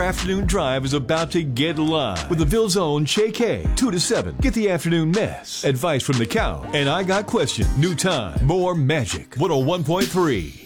Afternoon drive is about to get live with the Ville's own Shay K. 2 to 7. Get the afternoon mess. Advice from the cow. And I got questions. New time. More magic. 101.3.